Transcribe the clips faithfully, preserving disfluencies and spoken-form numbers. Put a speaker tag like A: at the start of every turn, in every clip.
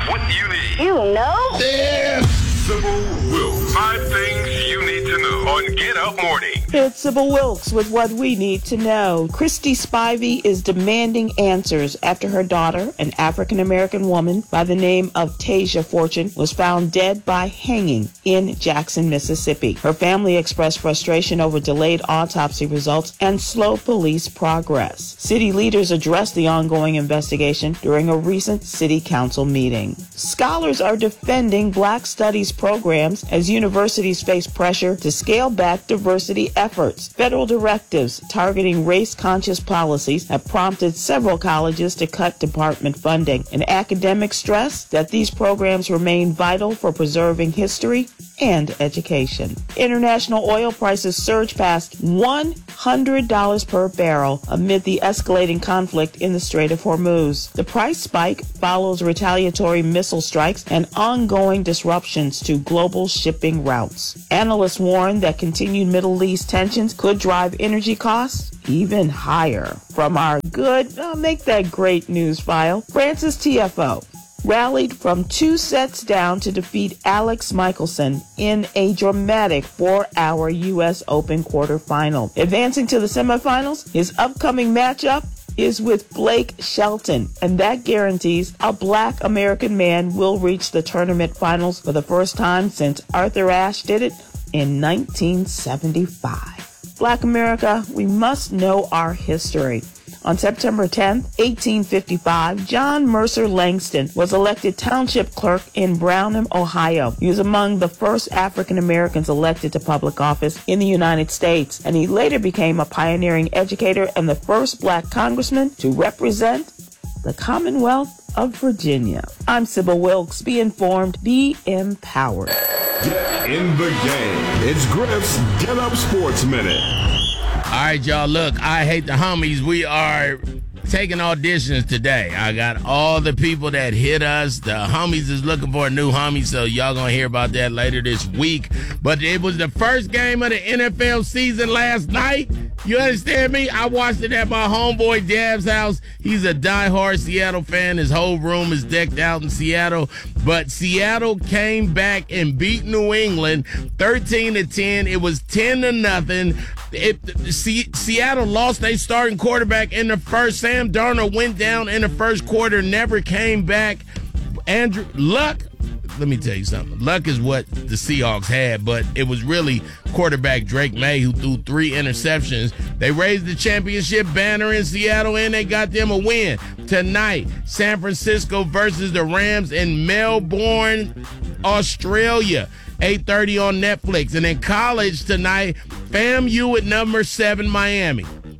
A: what you need.
B: You know?
A: Yeah. Sybil Wilkes. Five things you need to know on Get Up Morning.
C: It's Sybil Wilkes with what we need to know. Christy Spivey is demanding answers after her daughter, an African-American woman by the name of Tasia Fortune, was found dead by hanging in Jackson, Mississippi. Her family expressed frustration over delayed autopsy results and slow police progress. City leaders addressed the ongoing investigation during a recent city council meeting. Scholars are defending Black Studies programs as universities face pressure to scale back diversity efforts. Federal directives targeting race-conscious policies have prompted several colleges to cut department funding, and academics stress that these programs remain vital for preserving history and education. International oil prices surged past one hundred dollars per barrel amid the escalating conflict in the Strait of Hormuz. The price spike follows retaliatory missile strikes and ongoing disruptions to global shipping routes. Analysts warn that continued Middle East tensions could drive energy costs even higher. From our good, uh, make that great news file, Francis T F O rallied from two sets down to defeat Alex Michelson in a dramatic four-hour U S Open quarterfinal. Advancing to the semifinals, his upcoming matchup is with Blake Shelton, and that guarantees a Black American man will reach the tournament finals for the first time since Arthur Ashe did it in nineteen seventy-five. Black America, we must know our history. On September tenth, eighteen fifty-five, John Mercer Langston was elected township clerk in Brownham, Ohio. He was among the first African Americans elected to public office in the United States, and he later became a pioneering educator and the first Black congressman to represent the Commonwealth of Virginia. I'm Sybil Wilkes. Be informed, be empowered.
D: Get in the game. It's Griff's Get Up Sports Minute.
E: All right, y'all, look, I hate the homies. We are taking auditions today. I got all the people that hit us. The homies is looking for a new homie, so y'all gonna hear about that later this week. But it was the first game of the N F L season last night. You understand me? I watched it at my homeboy Dab's house. He's a diehard Seattle fan. His whole room is decked out in Seattle. But Seattle came back and beat New England thirteen to ten. It was ten to nothing. It, C- Seattle lost their starting quarterback in the first. Sam Darnold went down in the first quarter, never came back. Andrew Luck, let me tell you something. Luck is what the Seahawks had, but it was really quarterback Drake May who threw three interceptions. They raised the championship banner in Seattle, and they got them a win. Tonight, San Francisco versus the Rams in Melbourne, Australia. eight thirty on Netflix. And in college tonight, FAMU at number seven, Miami.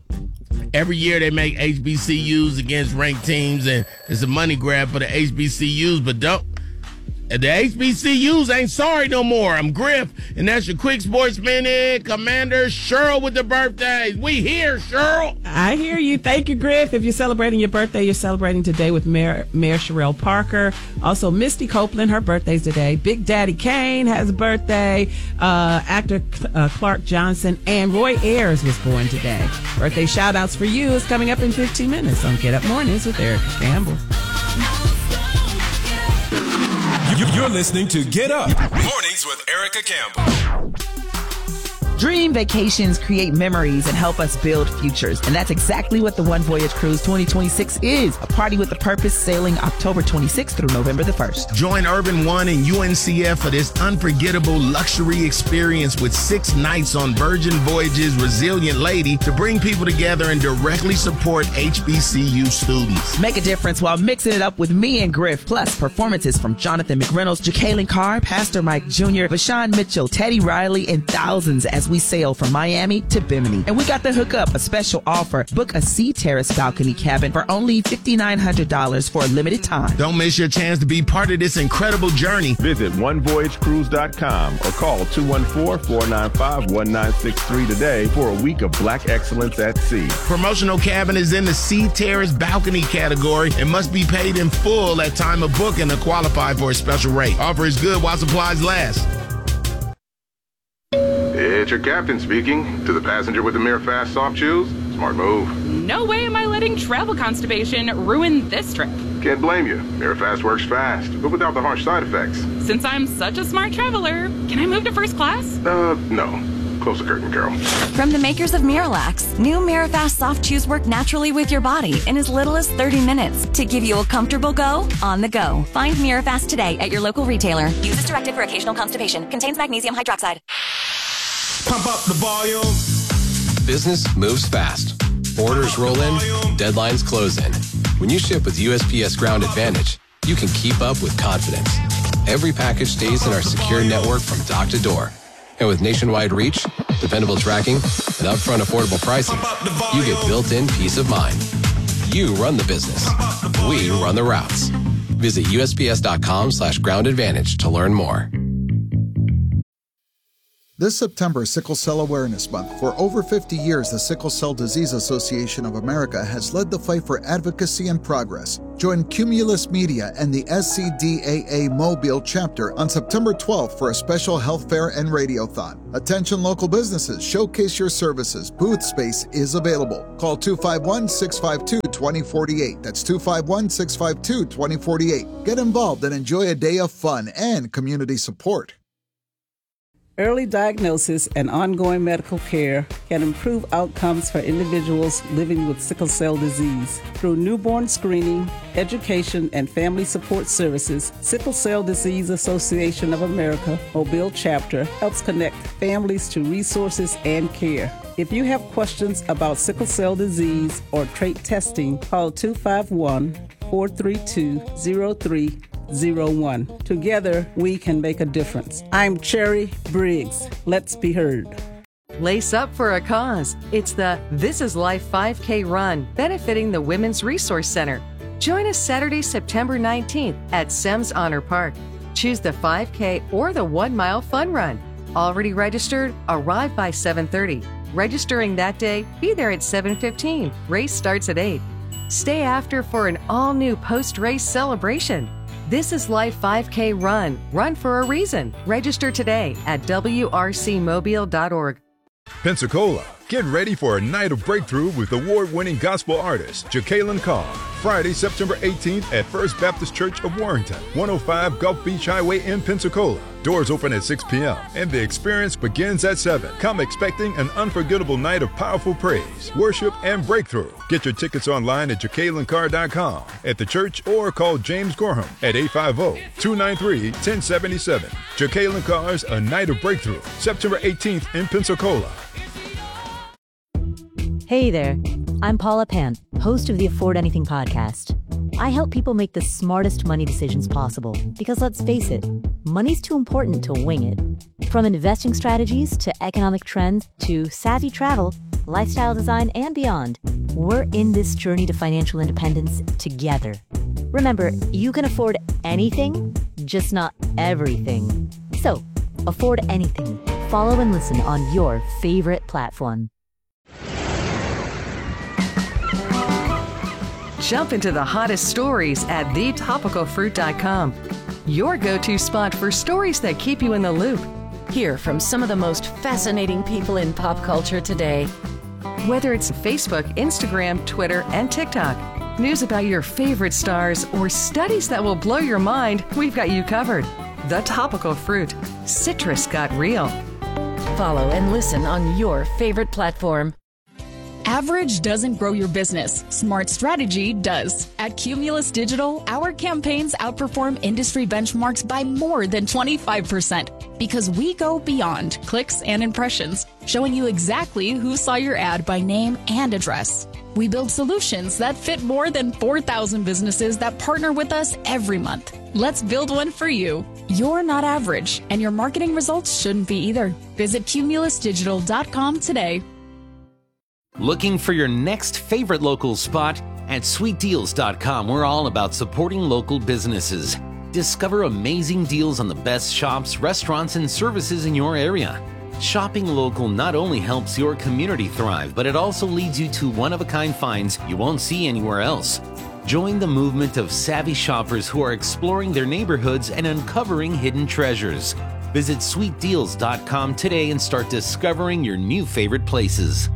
E: Every year they make H B C Us against ranked teams, and it's a money grab for the H B C Us, but don't. The H B C Us ain't sorry no more. I'm Griff, and that's your Quick Sports Minute. Commander Cheryl with the birthdays. We here, Cheryl.
F: I hear you. Thank you, Griff. If you're celebrating your birthday, you're celebrating today with Mayor, Mayor Sherelle Parker. Also, Misty Copeland, her birthday's today. Big Daddy Kane has a birthday. Uh, actor uh, Clark Johnson and Roy Ayers was born today. Birthday shout-outs for you is coming up in fifteen minutes on Get Up Mornings with Erica Campbell.
D: You're listening to Get Up Mornings with Erica Campbell.
G: Dream vacations create memories and help us build futures. And that's exactly what the One Voyage Cruise twenty twenty-six is. A party with a purpose, sailing October twenty-sixth through November the first.
E: Join Urban One and U N C F for this unforgettable luxury experience with six nights on Virgin Voyages Resilient Lady to bring people together and directly support H B C U students.
G: Make a difference while mixing it up with me and Griff. Plus, performances from Jonathan McReynolds, Jacqueline Carr, Pastor Mike Junior, Vashawn Mitchell, Teddy Riley, and thousands as we sail from Miami to Bimini. And we got the hookup, a special offer. Book a Sea Terrace balcony cabin for only five thousand nine hundred dollars for a limited time.
E: Don't miss your chance to be part of this incredible journey.
D: Visit one voyage cruise dot com or call two one four, four nine five, one nine six three today for a week of Black excellence at sea.
E: Promotional cabin is in the Sea Terrace balcony category and must be paid in full at time of booking to qualify for a special rate. Offer is good while supplies last.
A: It's your captain speaking. To the passenger with the mere fast soft shoes, smart move.
H: No way am I letting travel constipation ruin this trip.
A: Can't blame you. Mirafast works fast, but without the harsh side effects.
B: Since I'm such a smart traveler, can I move to first class?
A: Uh, no. Close the curtain, Carol.
H: From the makers of Miralax, new Mirafast soft chews work naturally with your body in as little as thirty minutes to give you a comfortable go on the go. Find Mirafast today at your local retailer. Use as directed for occasional constipation. Contains magnesium hydroxide.
I: Pump up the volume.
J: Business moves fast. Orders roll in, deadlines close in. When you ship with U S P S Ground Advantage, you can keep up with confidence. Every package stays in our secure network from dock to door. And with nationwide reach, dependable tracking, and upfront affordable pricing, you get built-in peace of mind. You run the business. We run the routes. Visit U S P S dot com slash ground advantage to learn more.
K: This September is Sickle Cell Awareness Month. For over fifty years, the Sickle Cell Disease Association of America has led the fight for advocacy and progress. Join Cumulus Media and the S C D A A Mobile chapter on September twelfth for a special health fair and radiothon. Attention local businesses, showcase your services. Booth space is available. Call two five one, six five two, two zero four eight. That's two five one, six five two, two zero four eight. Get involved and enjoy a day of fun and community support.
L: Early diagnosis and ongoing medical care can improve outcomes for individuals living with sickle cell disease. Through newborn screening, education, and family support services, Sickle Cell Disease Association of America, Mobile Chapter, helps connect families to resources and care. If you have questions about sickle cell disease or trait testing, call two five one, four three two, zero three zero one. Together, we can make a difference. I'm Cherry Briggs. Let's be heard.
M: Lace up for a cause. It's the This Is Life five K Run, benefiting the Women's Resource Center. Join us Saturday, September nineteenth at Semmes Honor Park. Choose the five K or the one mile fun run. Already registered? Arrive by seven thirty. Registering that day, be there at seven fifteen. Race starts at eight. Stay after for an all-new post-race celebration. This is Life five K Run. Run for a reason. Register today at w r c mobile dot org.
N: Pensacola, get ready for a night of breakthrough with award-winning gospel artist Jacqueline Carr. Friday, September eighteenth at First Baptist Church of Warrington, one oh five Gulf Beach Highway in Pensacola. Doors open at six p.m. and the experience begins at seven. Come expecting an unforgettable night of powerful praise, worship, and breakthrough. Get your tickets online at jacqueline carr dot com, at the church, or call James Gorham at eight five zero, two nine three, one zero seven seven. Jacqueline Carr's A Night of Breakthrough, September eighteenth in Pensacola.
O: Hey there, I'm Paula Pant, host of the Afford Anything podcast. I help people make the smartest money decisions possible because, let's face it, money's too important to wing it. From investing strategies to economic trends to savvy travel, lifestyle design, and beyond, we're in this journey to financial independence together. Remember, you can afford anything, just not everything. So, afford anything. Follow and listen on your favorite platform.
M: Jump into the hottest stories at the topical fruit dot com. Your go-to spot for stories that keep you in the loop.
P: Hear from some of the most fascinating people in pop culture today.
M: Whether it's Facebook, Instagram, Twitter, and TikTok, news about your favorite stars, or studies that will blow your mind, we've got you covered. The Topical Fruit. Citrus got real.
P: Follow and listen on your favorite platform.
Q: Average doesn't grow your business. Smart strategy does. At Cumulus Digital, our campaigns outperform industry benchmarks by more than twenty-five percent because we go beyond clicks and impressions, showing you exactly who saw your ad by name and address. We build solutions that fit more than four thousand businesses that partner with us every month. Let's build one for you. You're not average, and your marketing results shouldn't be either. Visit cumulus digital dot com today.
R: Looking for your next favorite local spot? At sweet deals dot com, we're all about supporting local businesses. Discover amazing deals on the best shops, restaurants, and services in your area. Shopping local not only helps your community thrive, but it also leads you to one-of-a-kind finds you won't see anywhere else. Join the movement of savvy shoppers who are exploring their neighborhoods and uncovering hidden treasures. Visit sweet deals dot com today and start discovering your new favorite places.